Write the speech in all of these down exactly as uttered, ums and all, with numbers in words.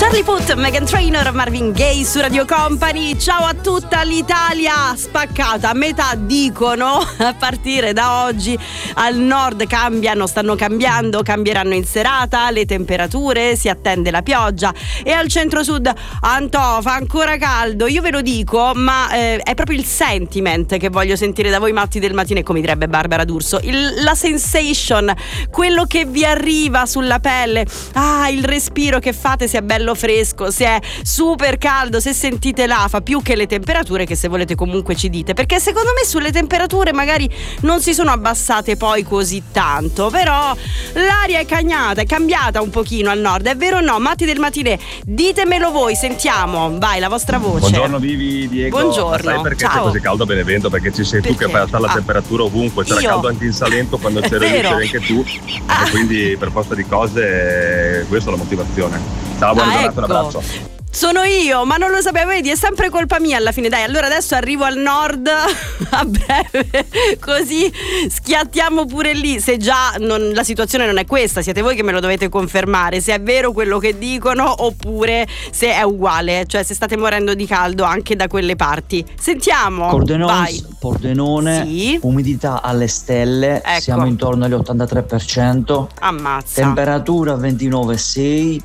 Charlie Puth, Meghan Trainor, Marvin Gaye su Radio Company. Ciao a tutta l'Italia spaccata, a metà dicono a partire da oggi al nord cambiano, stanno cambiando, cambieranno in serata le temperature, si attende la pioggia, e al centro-sud Antò fa ancora caldo. Io ve lo dico, ma eh, è proprio il sentiment che voglio sentire da voi matti del mattino, come direbbe Barbara D'Urso, il, la sensation, quello che vi arriva sulla pelle, ah, il respiro che fate, se è bello fresco, se è super caldo, se sentite l'afa, più che le temperature, che se volete comunque ci dite, perché secondo me sulle temperature magari non si sono abbassate poi così tanto, però l'aria è cagnata, è cambiata un pochino al nord, è vero o no? Matti del mattino, ditemelo voi, sentiamo, vai, la vostra voce. Buongiorno Vivi, Diego. Buongiorno. Ma sai perché Ciao. c'è così caldo a Benevento? Perché ci sei Perché? tu che fai alzare la Ah. temperatura ovunque, c'era Io? caldo anche in Salento quando c'era lì, Vero? c'eri anche tu, Ah. e quindi per forza di cose questa è la motivazione. Ciao, buona Ah, giornata, ecco. un abbraccio. Sono io, ma non lo sapevo, vedi, è sempre colpa mia alla fine. Dai, allora adesso arrivo al nord a breve, così schiattiamo pure lì. Se già non, la situazione non è questa, siete voi che me lo dovete confermare, se è vero quello che dicono oppure se è uguale, cioè se state morendo di caldo anche da quelle parti. Sentiamo. Pordenone, vai. Pordenone, Sì. umidità alle stelle, Ecco. siamo intorno agli ottantatré per cento, Ammazza. temperatura ventinove virgola sei,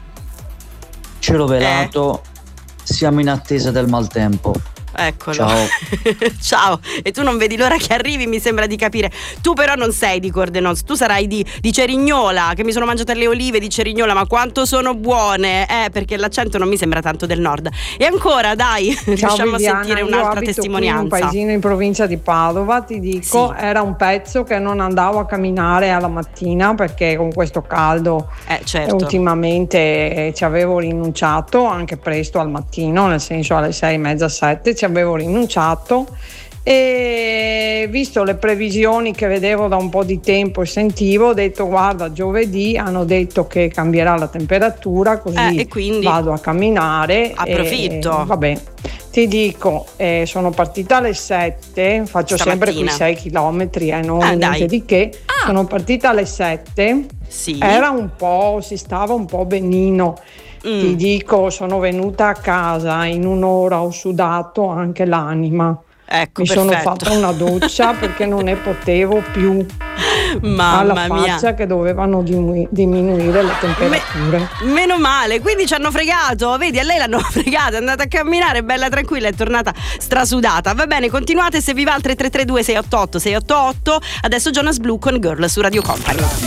cielo velato, siamo in attesa del maltempo. Eccolo. Ciao. Ciao. E tu non vedi l'ora che arrivi, mi sembra di capire. Tu però non sei di Cordenons, tu sarai di, di Cerignola, che mi sono mangiate le olive di Cerignola, ma quanto sono buone, eh, perché l'accento non mi sembra tanto del nord. E ancora, dai, Ciao riusciamo Viviana, a sentire io un'altra abito testimonianza. qui in un paesino in provincia di Padova, ti dico, Sì. era un pezzo che non andavo a camminare alla mattina perché con questo caldo Eh, certo. ultimamente ci avevo rinunciato anche presto al mattino, nel senso alle sei e mezza, sette, ci avevo rinunciato, e visto le previsioni che vedevo da un po' di tempo e sentivo, ho detto guarda, giovedì hanno detto che cambierà la temperatura, così Eh, e quindi vado a camminare. approfitto. E, vabbè, ti dico, eh, sono partita alle sette, faccio Stamattina. sempre quei sei chilometri, eh, non Ah, niente dai. di che. Ah. Sono partita alle sette, Sì. era un po', si stava un po' benino. Mm. Ti dico, sono venuta a casa, in un'ora ho sudato anche l'anima. Ecco, Mi perfetto. sono fatta una doccia perché non ne potevo più. Mamma alla mia. faccia che dovevano dimu- diminuire le temperature. Meno male, quindi ci hanno fregato, vedi, a lei l'hanno fregata, è andata a camminare bella tranquilla, è tornata strasudata. Va bene, continuate, se vi va al tre tre tre due sei otto otto sei otto otto. Adesso Jonas Blue con Girl su Radio Company.